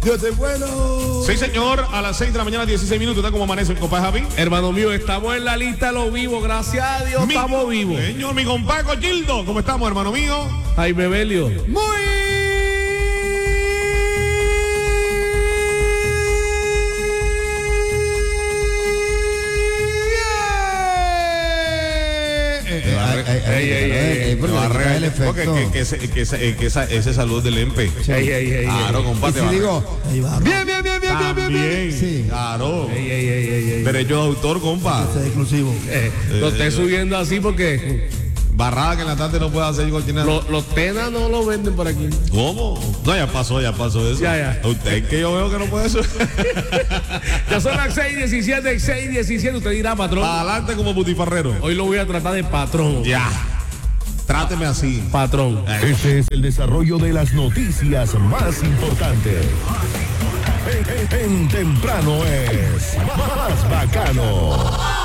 Dios es bueno. Sí, señor, a las 6 de la mañana, 16 minutos. ¿Está como amanece el compadre Javi? Hermano mío, estamos en la lista de los vivos, gracias a Dios, estamos vivos. Señor, mi compadre Cochildo, ¿cómo estamos, hermano mío? Ay, Bebelio. Muy porque ese salud del EMPE. Claro, compadre. y si digo, bien. También, Sí. Claro. Derecho de autor, compa. Este es exclusivo. Lo estoy subiendo así porque Barrada que en la tarde no puede hacer cochinada. los tenas no lo venden por aquí. ¿Cómo? No, ya pasó eso. Ya. Usted es que yo veo que no puede eso. Ya son las 6:17. Usted dirá, patrón. Adelante como butifarrero. Hoy lo voy a tratar de patrón. Ya. Tráteme así. Patrón. Este es el desarrollo de las noticias más importantes. En temprano es más bacano.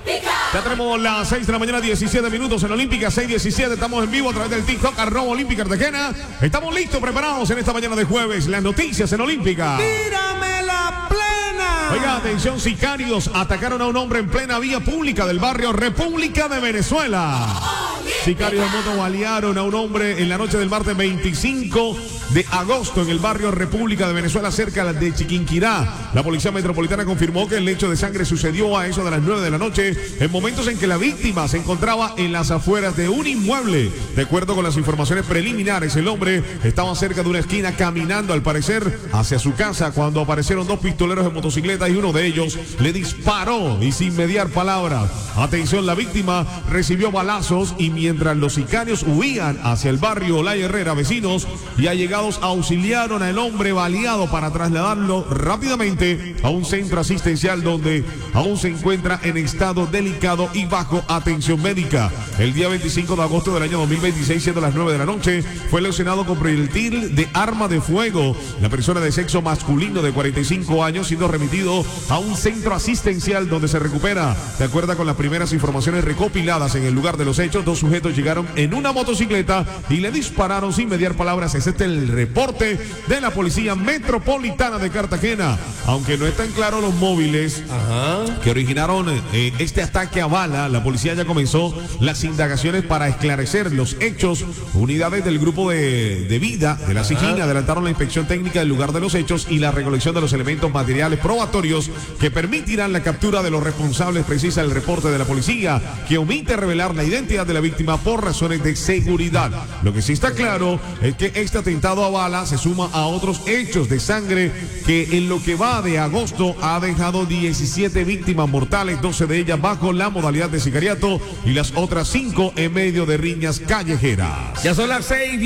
Ya tenemos las 6 de la mañana, 17 minutos en Olímpica, 6:17. Estamos en vivo a través del TikTok, @Olímpica Cartagena. Estamos listos, preparados en esta mañana de jueves. Las noticias en Olímpica. ¡Tírame la plena! Oiga, atención, sicarios atacaron a un hombre en plena vía pública del barrio República de Venezuela. Sicarios de moto balearon a un hombre en la noche del martes 25 de agosto en el barrio República de Venezuela, cerca de Chiquinquirá. La Policía Metropolitana confirmó que el hecho de sangre sucedió a eso de las 9 de la noche, en momentos en que la víctima se encontraba en las afueras de un inmueble. De acuerdo con las informaciones preliminares, el hombre estaba cerca de una esquina caminando, al parecer, hacia su casa, cuando aparecieron dos pistoleros en motocicleta y uno de ellos le disparó y sin mediar palabras. Atención, la víctima recibió balazos y mientras los sicarios huían hacia el barrio La Herrera, vecinos y allegados auxiliaron al hombre baleado para trasladarlo rápidamente a un centro asistencial donde aún se encuentra en estado delicado y bajo atención médica. El día 25 de agosto del año 2026, siendo las 9 de la noche, fue lesionado con proyectil de arma de fuego. La persona de sexo masculino de 45 años siendo remitido a un centro asistencial donde se recupera. De acuerdo con las primeras informaciones recopiladas en el lugar de los hechos, dos sujetos llegaron en una motocicleta y le dispararon sin mediar palabras. Ese es el reporte de la Policía Metropolitana de Cartagena. Aunque no están claros los móviles que originaron este ataque a bala, la policía ya comenzó las indagaciones para esclarecer los hechos. Unidades del grupo de vida de la SIGIN adelantaron la inspección técnica del lugar de los hechos y la recolección de los elementos materiales probatorios que permitirán la captura de los responsables, precisa el reporte de la policía, que omite revelar la identidad de la víctima por razones de seguridad. Lo que sí está claro es que este atentado a bala se suma a otros hechos de sangre que en lo que va de agosto ha dejado 17 víctimas mortales, 12 de ellas bajo la modalidad de sicariato y las otras 5 en medio de riñas callejeras. Ya son las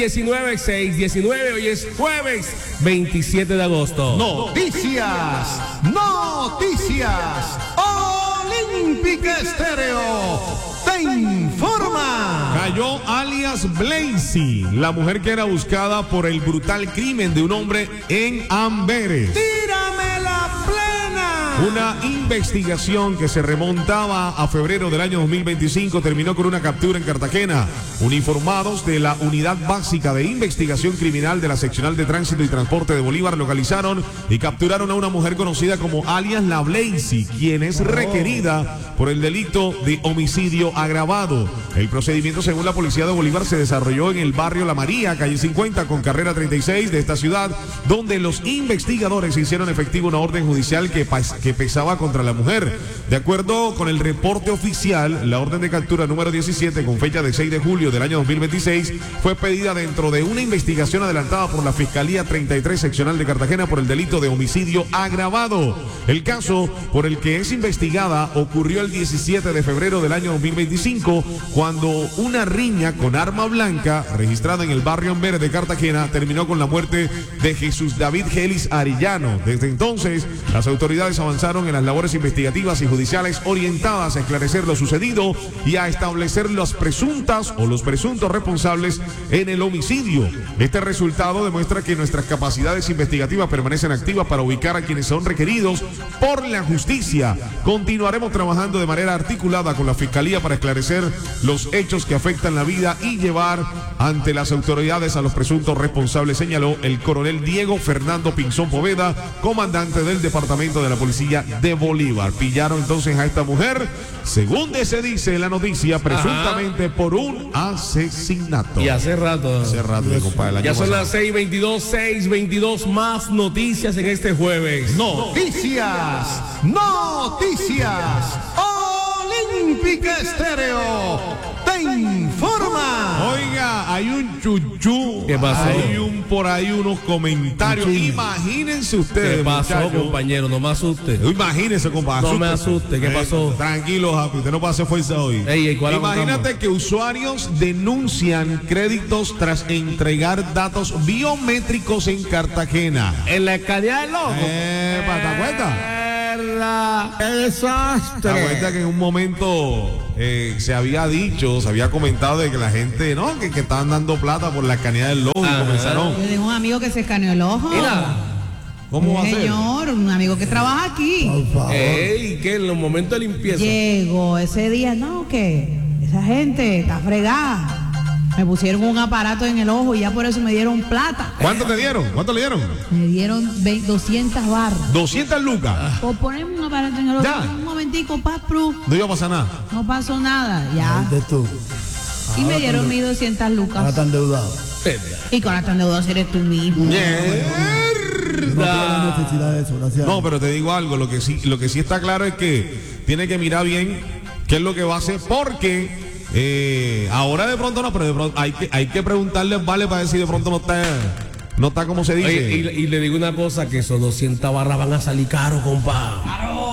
6:19. Hoy es jueves 27 de agosto. Noticias. Olímpica Estéreo te informa. Cayó alias Blazy, la mujer que era buscada por el brutal crimen de un hombre en Amberes. ¡Tírame la plena! Una investigación que se remontaba a febrero del año 2025 terminó con una captura en Cartagena. Uniformados de la Unidad Básica de Investigación Criminal de la Seccional de Tránsito y Transporte de Bolívar localizaron y capturaron a una mujer conocida como alias La Blazy, quien es requerida por el delito de homicidio agravado. El procedimiento, según la Policía de Bolívar, se desarrolló en el barrio La María, calle 50 con carrera 36 de esta ciudad, donde los investigadores hicieron efectivo una orden judicial que pesaba contra la mujer. De acuerdo con el reporte oficial, la orden de captura número 17 con fecha de 6 de julio del año 2026 fue pedida dentro de una investigación adelantada por la Fiscalía 33 Seccional de Cartagena por el delito de homicidio agravado. El caso por el que es investigada ocurrió el 17 de febrero del año 2025, cuando una riña con arma blanca registrada en el barrio Amberes de Cartagena terminó con la muerte de Jesús David Gelis Arillano. Desde entonces, las autoridades avanzaron avanzaron en las labores investigativas y judiciales orientadas a esclarecer lo sucedido y a establecer las presuntas o los presuntos responsables en el homicidio. Este resultado demuestra que nuestras capacidades investigativas permanecen activas para ubicar a quienes son requeridos por la justicia. Continuaremos trabajando de manera articulada con la Fiscalía para esclarecer los hechos que afectan la vida y llevar ante las autoridades a los presuntos responsables, señaló el coronel Diego Fernando Pinzón Poveda, comandante del Departamento de la Policía de Bolívar. Pillaron entonces a esta mujer, según se dice en la noticia, presuntamente por un asesinato. Y hace rato. Compadre. Ya son las 6:22, más noticias en este jueves. Noticias. Olímpica Estéreo te informa. Oiga, hay un chuchú. ¿Qué pasó? Hay por ahí unos comentarios. Imagínense ustedes. ¿Qué pasó, muchachos? compañero? No me asuste. Imagínense, compadre. No me asuste. ¿Qué pasó? Tranquilo, Happy. Usted no puede hacer fuerza hoy. ¿Cuál Imagínate que usuarios denuncian créditos tras entregar datos biométricos en Cartagena. En la escalera del loco. ¿Te das cuenta? ¡Qué desastre! ¿Te das cuenta que en un momento se había comentado de que la gente, no, que estaban dando plata por la escanea del ojo y comenzaron? Yo tengo un amigo que se escaneó el ojo. Mira. ¿Cómo va a ser? Señor, un amigo que trabaja aquí. Ey, que en los momentos de limpieza. Llegó ese día, no, que esa gente está fregada. Me pusieron un aparato en el ojo y ya por eso me dieron plata. ¿Cuánto te dieron? ¿Cuánto le dieron? Me dieron 200 barras. 200 lucas. Por ponerme un aparato en el ojo. Ya. Un momentico, Pru. No iba a pasar nada. No pasó nada, ya. Y me dieron mis 200 lucas. Ahora están endeudados. Y con la tan deudas eres tú mismo. No tiene necesidad de eso, gracias. No, pero te digo algo, lo que sí está claro es que tiene que mirar bien qué es lo que va a hacer, porque ahora de pronto no, pero de pronto hay que preguntarle, vale, para ver si de pronto no está como se dice. Oye, y le digo una cosa, que esos 200 barras van a salir caro, compa.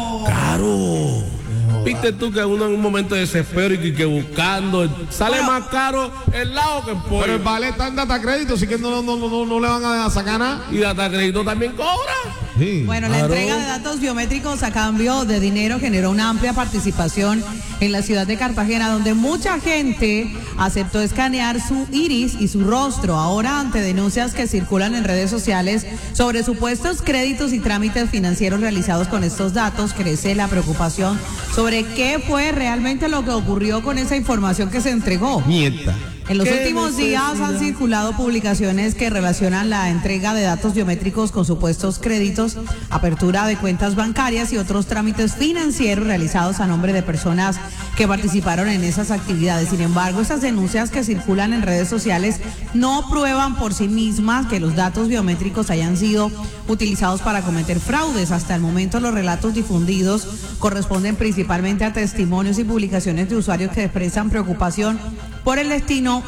Caro. Viste tú que uno en un momento de desespero y que buscando sale más caro el lado que el pollo. Pero el vale está en data crédito, así que no le van a sacar nada. Y data crédito también cobra. Sí. Bueno, la entrega de datos biométricos a cambio de dinero generó una amplia participación en la ciudad de Cartagena, donde mucha gente aceptó escanear su iris y su rostro. Ahora, ante denuncias que circulan en redes sociales sobre supuestos créditos y trámites financieros realizados con estos datos, crece la preocupación sobre qué fue realmente lo que ocurrió con esa información que se entregó. Nieta. En los últimos días han circulado publicaciones que relacionan la entrega de datos biométricos con supuestos créditos, apertura de cuentas bancarias y otros trámites financieros realizados a nombre de personas que participaron en esas actividades. Sin embargo, esas denuncias que circulan en redes sociales no prueban por sí mismas que los datos biométricos hayan sido utilizados para cometer fraudes. Hasta el momento, los relatos difundidos corresponden principalmente a testimonios y publicaciones de usuarios que expresan preocupación por el destino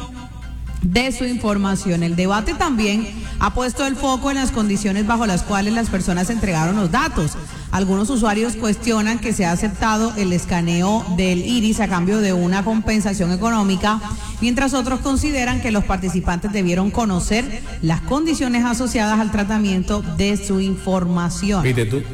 de su información. El debate también ha puesto el foco en las condiciones bajo las cuales las personas entregaron los datos. Algunos usuarios cuestionan que se ha aceptado el escaneo del iris a cambio de una compensación económica, mientras otros consideran que los participantes debieron conocer las condiciones asociadas al tratamiento de su información. ¿Viste tú?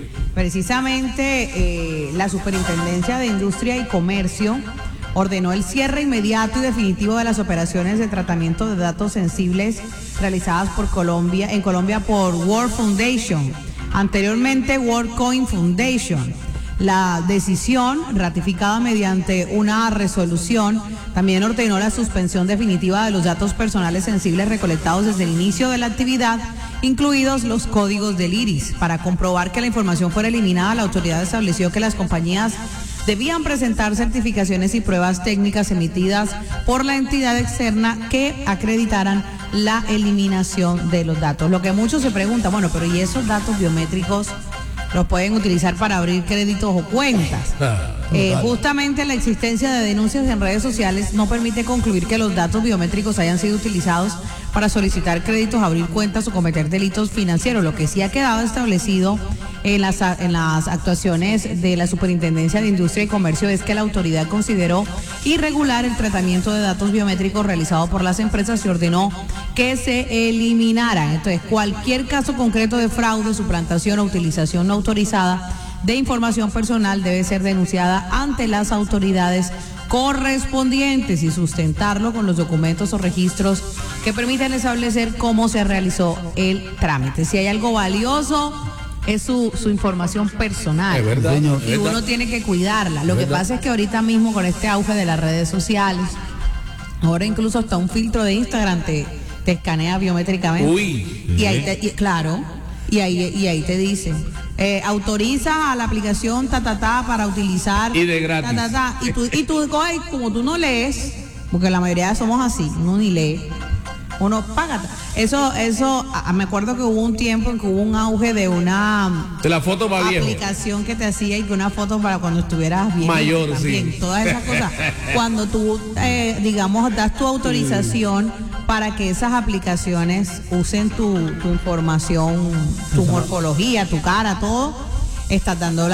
Precisamente la Superintendencia de Industria y Comercio ordenó el cierre inmediato y definitivo de las operaciones de tratamiento de datos sensibles realizadas en Colombia por World Foundation, anteriormente WorldCoin Foundation. La decisión, ratificada mediante una resolución, también ordenó la suspensión definitiva de los datos personales sensibles recolectados desde el inicio de la actividad, incluidos los códigos del iris. Para comprobar que la información fuera eliminada, la autoridad estableció que las compañías debían presentar certificaciones y pruebas técnicas emitidas por la entidad externa que acreditaran la eliminación de los datos. Lo que muchos se preguntan, bueno, pero ¿y esos datos biométricos los pueden utilizar para abrir créditos o cuentas? Justamente la existencia de denuncias en redes sociales no permite concluir que los datos biométricos hayan sido utilizados para solicitar créditos, abrir cuentas o cometer delitos financieros. Lo que sí ha quedado establecido en las actuaciones de la Superintendencia de Industria y Comercio es que la autoridad consideró irregular el tratamiento de datos biométricos realizado por las empresas y ordenó que se eliminaran. Entonces, cualquier caso concreto de fraude, suplantación o utilización no autorizada de información personal debe ser denunciada ante las autoridades correspondientes y sustentarlo con los documentos o registros que permitan establecer cómo se realizó el trámite. Si hay algo valioso, es su información personal. Es verdad, Señor. Y uno tiene que cuidarla. Lo que pasa es que ahorita mismo con este auge de las redes sociales, ahora incluso hasta un filtro de Instagram te escanea biométricamente. Uy. Y ahí claro, y ahí te dicen, autoriza a la aplicación para utilizar Y de gratis. y tú coges, como tú no lees, porque la mayoría somos así, uno ni lee, uno paga. Eso me acuerdo que hubo un tiempo en que hubo un auge de una De la foto va viejo. aplicación que te hacía y que una foto para cuando estuvieras bien Mayor, también, sí. todas esas cosas. Cuando tú, digamos, das tu autorización para que esas aplicaciones usen tu información, tu morfología, tu cara, todo, estás dando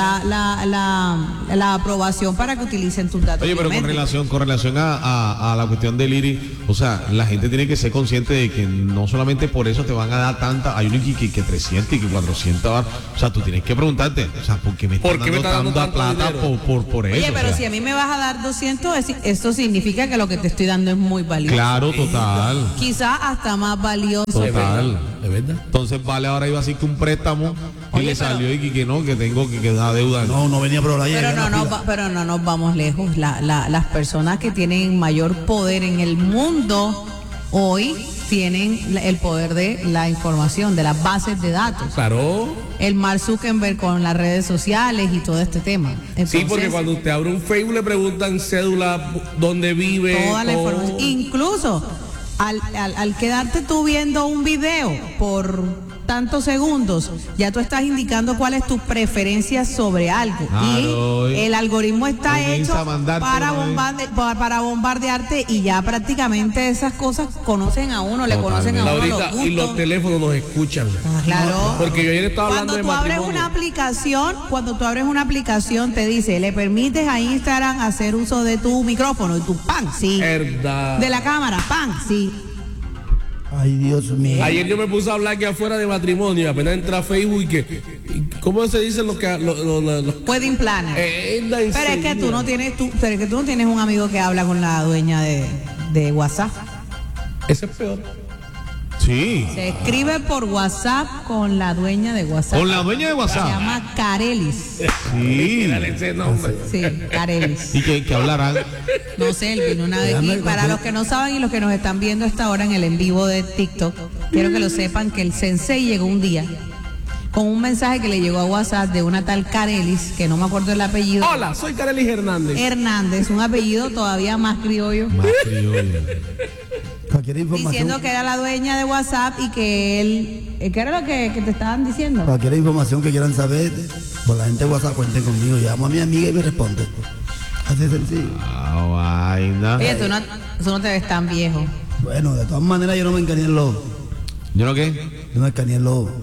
la aprobación para que utilicen tus datos. Oye, pero biométricos. con relación a la cuestión del IRI, o sea, la gente tiene que ser consciente de que no solamente por eso te van a dar tanta, hay uno que 300 y que 400, o sea, tú tienes que preguntarte, o sea, ¿por qué me están dando tanta plata por eso? Oye, pero o sea, si a mí me vas a dar 200, esto significa que lo que te estoy dando es muy valioso. claro, total, Quizás hasta más valioso. total. Es verdad. Entonces Vale ahora iba así que un préstamo y Oye, le pero- salió y que no, que tengo que dar deuda. No venía por ahí. Pero no nos vamos lejos. Las personas que tienen mayor poder en el mundo hoy tienen el poder de la información, de las bases de datos. Claro. El Mark Zuckerberg con las redes sociales y todo este tema. Entonces, Sí, porque cuando usted abre un Facebook le preguntan cédula, dónde vive. toda la todo. información, incluso al quedarte tú viendo un video por tantos segundos, ya tú estás indicando cuál es tu preferencia sobre algo. Claro, y el algoritmo está comienza hecho a mandarte, para bombardearte y ya prácticamente esas cosas conocen a uno, le conocen a uno los Laurita, y los gustos. teléfonos nos escuchan. Claro. Porque yo ayer estaba hablando Cuando de tú abres matrimonio. cuando tú abres una aplicación te dice, le permites a Instagram hacer uso de tu micrófono y tu pan, sí. Verdad. De la cámara, pan, sí. Ay, Dios mío. Ayer yo me puse a hablar que afuera de matrimonio, apenas entra a Facebook y que, ¿cómo se dice lo que Wedding planner. Pero es que tú no tienes un amigo que habla con la dueña de WhatsApp. Ese es peor. Sí, Se escribe por WhatsApp con la dueña de WhatsApp. con la dueña de Se WhatsApp. llama Carelis. Sí. Dale ese nombre. Sí, Carelis. Y que hablarán. No sé, él vino una vez. Y para los que no saben y los que nos están viendo hasta ahora en el en vivo de TikTok, quiero que lo sepan que el sensei llegó un día con un mensaje que le llegó a WhatsApp de una tal Carelis, que no me acuerdo el apellido. Hola, soy Carelis Hernández. Hernández, un apellido todavía más criollo. Más criollo. Cualquier información. Diciendo que era la dueña de WhatsApp y que él, ¿qué era lo que te estaban diciendo? Cualquier información que quieran saber, por la gente de WhatsApp, cuenten conmigo. Llamo a mi amiga y me responde. Así de sencillo. Ah, vaina. Oye, tú no te ves tan viejo. Bueno, de todas maneras yo no me escaneé el lobo. ¿Yo no qué? Yo no escaneé el lobo.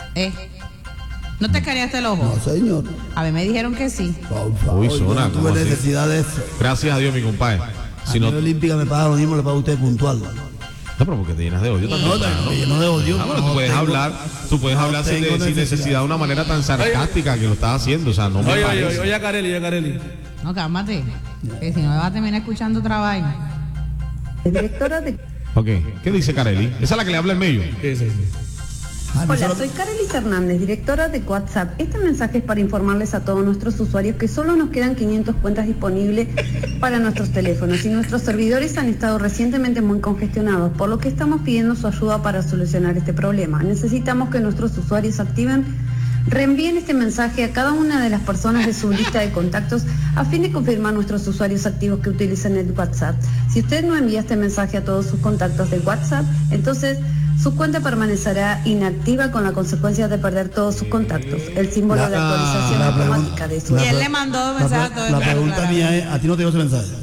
¿No te escaneaste el ojo? No, señor. A mí me dijeron que sí. Por favor, Uy, yo Zona, no ¿cómo tuve así? necesidad de eso. Gracias a Dios, mi compadre. Si Si no, no, Olímpica me paga lo mismo, le paga a usted puntual. no, pero porque te llenas de odio también. No, ¿no? me lleno de odio. Ah, bueno, tú puedes hablar sin tengo necesidad de una manera tan sarcástica que lo estás haciendo, o sea, no me Oye, parece. oye, Carelli. No, cálmate. Que si no me vas a terminar escuchando otra vaina. Directora de... Ok, ¿qué dice Carelli? Esa es la que le habla en medio. Sí. Ay, Hola, solo- soy Carelis Hernández, directora de WhatsApp. Este mensaje es para informarles a todos nuestros usuarios que solo nos quedan 500 cuentas disponibles para nuestros teléfonos y nuestros servidores han estado recientemente muy congestionados, por lo que estamos pidiendo su ayuda para solucionar este problema. Necesitamos que nuestros usuarios reenvíen este mensaje a cada una de las personas de su lista de contactos a fin de confirmar nuestros usuarios activos que utilizan el WhatsApp. Si usted no envía este mensaje a todos sus contactos de WhatsApp, entonces su cuenta permanecerá inactiva con la consecuencia de perder todos sus contactos. El símbolo de actualización la automática de su... Y él le mandó mensaje a todo el La mundo, pregunta claro. mía es, ¿a ti no te llegó ese mensaje?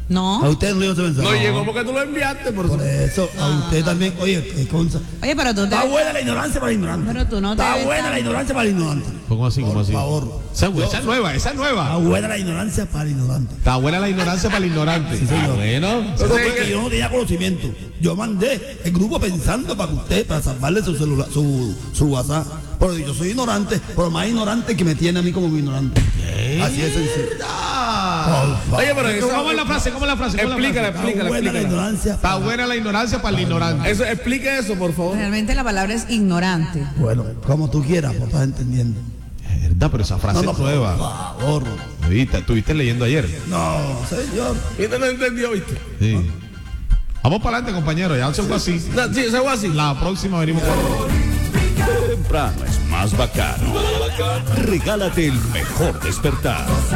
No. A usted no le llegó ese mensaje. No llegó porque tú lo enviaste, por Por eso, a usted también, oye, qué cosa. Oye, pero tú te... Está buena la ignorancia para el ignorante. Pero tú no te Está ves buena tan- la ignorancia para el ignorante. ¿Cómo así? ¿Cómo así? Por favor. Esa es nueva, esa es Está nueva. buena la ignorancia para el ignorante. Está buena la ignorancia para el ignorante. Sí, señor. Bueno. Eso fue que yo no tenía conocimiento. Yo mandé el grupo pensando para que usted, para salvarle su celular, su WhatsApp. Pero yo soy ignorante, pero más ignorante que me tiene a mí como ignorante. Así es sencillo. Oye, pero esa- ¿Cómo es la frase? ¿Cómo es la frase? ¿Cómo es la Explícala, frase? Está buena la ignorancia. Está buena la ignorancia para el ignorante. Eso, explique eso, por favor. Realmente la palabra es ignorante. Bueno, como tú quieras, pues estás entendiendo. Es verdad, pero esa frase es nueva. Por favor. ¿Viste? ¿Estuviste leyendo ayer? No, señor. ¿Viste? No entendió, ¿viste? Sí. Vamos para adelante, compañero. Ya se fue así. No, sí, ese fue así. La próxima venimos con... Temprano es más bacano. Regálate el mejor despertar.